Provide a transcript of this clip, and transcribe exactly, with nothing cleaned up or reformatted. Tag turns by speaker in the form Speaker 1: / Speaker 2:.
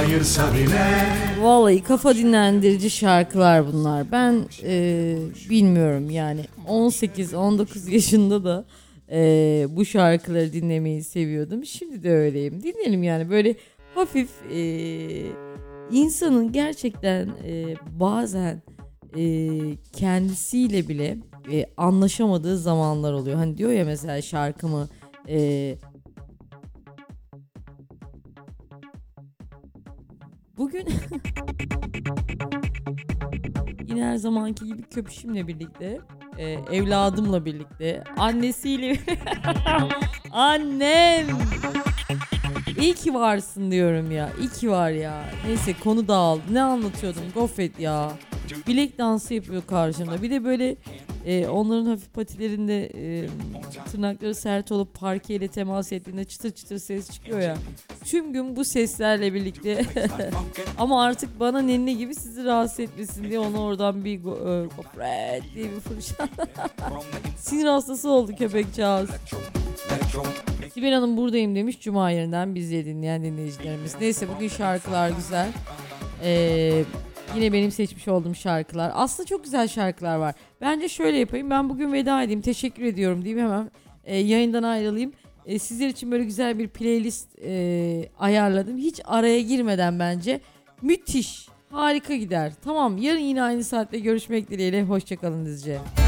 Speaker 1: Vallahi kafa dinlendirici şarkılar bunlar. Ben e, bilmiyorum yani on sekiz on dokuz yaşında da e, bu şarkıları dinlemeyi seviyordum. Şimdi de öyleyim. Dinleyelim yani böyle hafif e, insanın gerçekten e, bazen e, kendisiyle bile e, anlaşamadığı zamanlar oluyor. Hani diyor ya mesela şarkımı e, bugün yine her zamanki gibi köpüşümle birlikte, e, evladımla birlikte, annesiyle annem. İyi ki varsın diyorum ya. İyi ki var ya. Neyse konu dağıldı. Ne anlatıyordum? Gofret ya. Bilek dansı yapıyor karşımda. Bir de böyle e, onların hafif patilerinde e, tırnakları sert olup parkeyle temas ettiğinde çıtır çıtır ses çıkıyor ya. Tüm gün bu seslerle birlikte ama artık bana nenni gibi sizi rahatsız etmesin diye ona oradan bir go- e, gofret diye bir fırça. Sinir hastası oldu köpekçağız. Sibel Hanım buradayım demiş Cuma yerinden bizi dinleyen dinleyicilerimiz. Neyse bugün şarkılar güzel. Ee, yine benim seçmiş olduğum şarkılar. Aslında çok güzel şarkılar var. Bence şöyle yapayım. Ben bugün veda edeyim. Teşekkür ediyorum diyeyim hemen. Ee, yayından ayrılayım. Ee, sizler için böyle güzel bir playlist e, ayarladım. Hiç araya girmeden bence. Müthiş. Harika gider. Tamam yarın yine aynı saatte görüşmek dileğiyle. Hoşçakalın dizce.